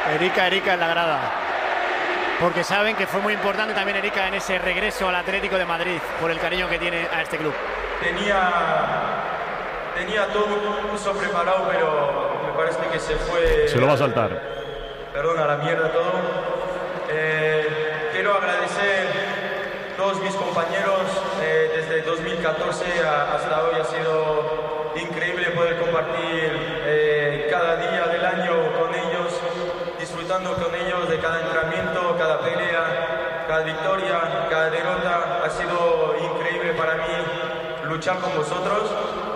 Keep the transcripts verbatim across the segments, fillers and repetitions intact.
Erika, Erika en la grada. Porque saben que fue muy importante también Erika en ese regreso al Atlético de Madrid, por el cariño que tiene a este club. Tenía, tenía todo un curso preparado, pero me parece que se fue... Se lo va a saltar. Perdón, a la mierda todo. Eh, quiero agradecer a todos mis compañeros eh, desde dos mil catorce a, hasta hoy. Ha sido increíble poder compartir eh, cada día del año con ellos, disfrutando con ellos de cada entrenamiento, cada pelea, cada victoria, cada derrota. Ha sido increíble para mí luchar con vosotros.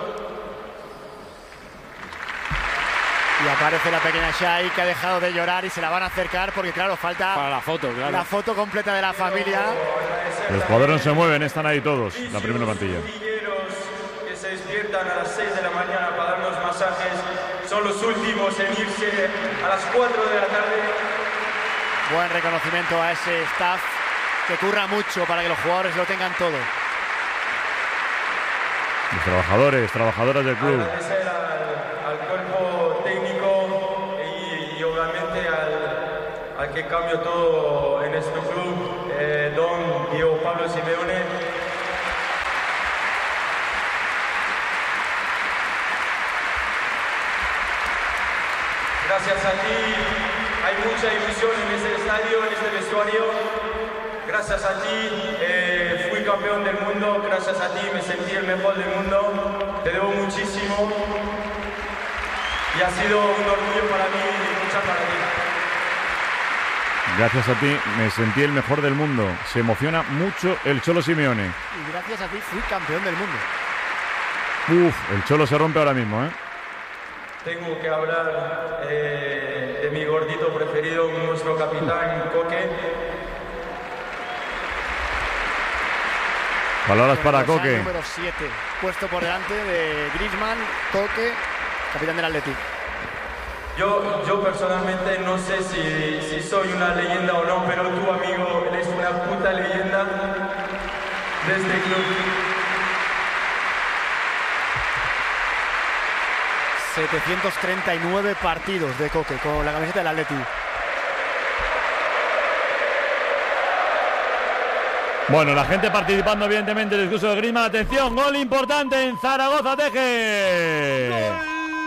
Y aparece la pequeña Shai, que ha dejado de llorar y se la van a acercar porque, claro, falta para la foto, claro. La foto completa de la familia. Los jugadores no se mueven, están ahí todos, la primera plantilla. Que se despiertan a las seis de la mañana para darnos masajes, son los últimos en irse a las cuatro de la tarde. Buen reconocimiento a ese staff que curra mucho para que los jugadores lo tengan todo. Los trabajadores, trabajadoras del club. Agradecer al, al cuerpo técnico y, y obviamente al, al que cambió todo en este club, eh, don Diego Pablo Simeone. Gracias a ti hay mucha ilusión en este estadio, en este vestuario. Gracias a ti eh, fui campeón del mundo, gracias a ti me sentí el mejor del mundo. Te debo muchísimo y ha sido un orgullo para mí y luchar para ti. Gracias a ti me sentí el mejor del mundo. Se emociona mucho el Cholo Simeone. Y gracias a ti fui campeón del mundo. Uf, el Cholo se rompe ahora mismo, ¿eh? Tengo que hablar eh, de mi gordito preferido, nuestro capitán Coque. Palabras para Coque. Número siete, puesto por delante de Griezmann, Coque, capitán del Athletic. Yo, yo personalmente no sé si, si soy una leyenda o no, pero tu amigo eres una puta leyenda de este club. setecientos treinta y nueve partidos de Coque con la camiseta del Athletic. Bueno, la gente participando evidentemente en el discurso de Griezmann. Atención, gol importante en Zaragoza, Teje. Gol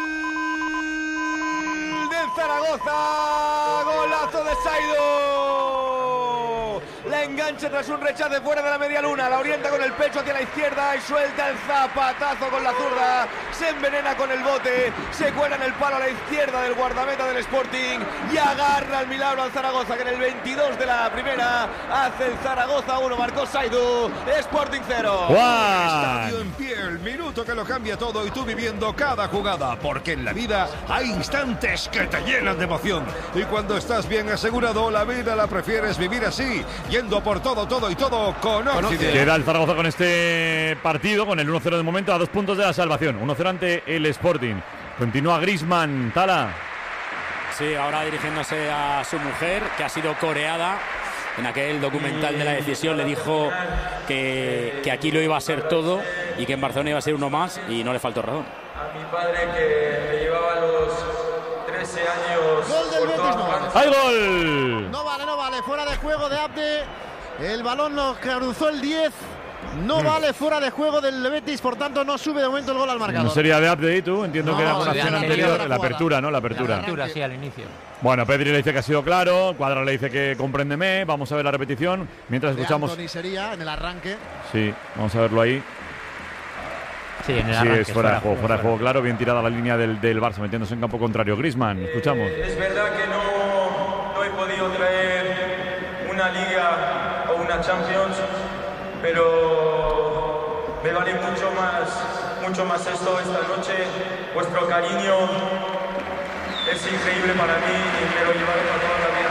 del Zaragoza, golazo de Saido. La engancha tras un rechace fuera de la media luna, la orienta con el pecho hacia la izquierda y suelta el zapatazo con la zurda. Se envenena con el bote, se cuela en el palo a la izquierda del guardameta del Sporting y agarra el milagro al Zaragoza, que en el veintidós de la primera hace el Zaragoza uno, marcó Saidu, Sporting cero. Estadio en pie, el minuto que lo cambia todo y tú viviendo cada jugada, porque en la vida hay instantes que te llenan de emoción y cuando estás bien asegurado la vida la prefieres vivir así, yendo por todo, todo y todo con Occident. Queda el Zaragoza con este partido, con el uno cero de momento, a dos puntos de la salvación. uno cero ante el Sporting. Continúa Griezmann, Tala. Sí, ahora dirigiéndose a su mujer, que ha sido coreada. En aquel documental de la decisión le dijo que, que aquí lo iba a ser todo y que en Barcelona iba a ser uno más, y no le faltó razón. A mi padre, que me llevaba a los trece años. Gol del Betis, no. ¡Hay gol! No vale, no vale, fuera de juego de Abde. El balón nos cruzó el diez. No mm. vale, fuera de juego del Betis, por tanto no sube de momento el gol al marcador. No sería de Abde, tú, entiendo no, que era una acción anterior, la, la apertura, ¿no? La apertura. La apertura, sí, al inicio. Bueno, Pedri le dice que ha sido claro, Cuadra le dice que compréndeme, vamos a ver la repetición, mientras de escuchamos... Anthony sería en el arranque. Sí, vamos a verlo ahí. Sí, en el sí, arranque, es fuera de juego, fuera de fuera. juego, claro, bien tirada la línea del, del Barça, metiéndose en campo contrario. Griezmann, escuchamos. Eh, es verdad que no, no he podido traer una Liga o una Champions, pero me vale mucho más, mucho más esto esta noche. Vuestro cariño es increíble para mí y me lo llevaré para toda la vida.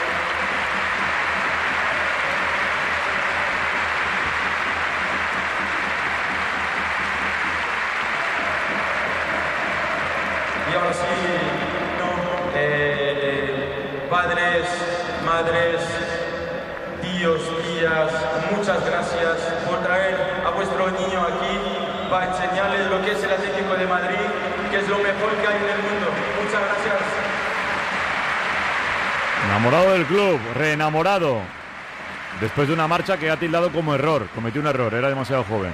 Y ahora sí, no, eh, padres, madres, tíos, tías, muchas gracias por traer a vuestro niño aquí para enseñarles lo que es el Atlético de Madrid, que es lo mejor que hay en el mundo. Muchas gracias. Enamorado del club, reenamorado. Después de una marcha que ha tildado como error. Cometió un error, era demasiado joven.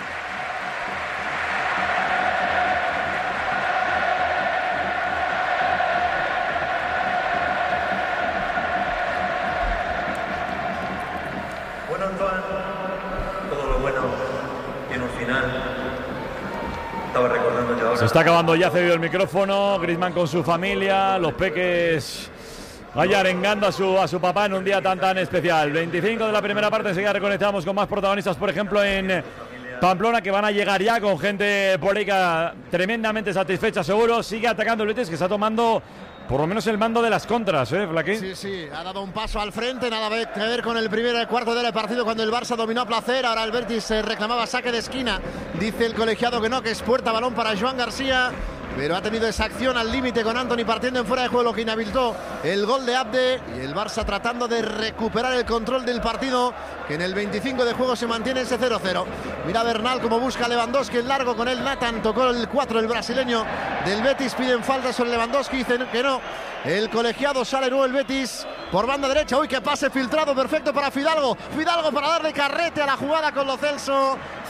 Bueno, Antoine, todo lo bueno tiene un final. Estaba recordando que ahora... Se está acabando ya, cedido el micrófono. Griezmann con su familia, los peques vaya arengando a su, a su papá en un día tan tan especial. veinticinco de la primera parte, enseguida reconectamos con más protagonistas, por ejemplo en Pamplona, que van a llegar ya con gente por ahí tremendamente satisfecha, seguro. Sigue atacando el Betis, que está tomando por lo menos el mando de las contras, ¿eh, Flaquín? Sí, sí, ha dado un paso al frente, nada que ver con el primer cuarto del partido cuando el Barça dominó a placer. Ahora el Betis se reclamaba saque de esquina, dice el colegiado que no, que es puerta balón para Joan García, pero ha tenido esa acción al límite con Antony partiendo en fuera de juego, lo que inhabilitó el gol de Abde, y el Barça tratando de recuperar el control del partido, que en el veinticinco de juego se mantiene ese cero cero. Mira Bernal como busca a Lewandowski en largo con él. Nathan tocó el cuatro, el brasileño del Betis, piden falta sobre Lewandowski, dicen que no. El colegiado, sale nuevo el Betis por banda derecha. Uy, qué pase filtrado, perfecto para Fidalgo. Fidalgo para darle carrete a la jugada con Lo Celso.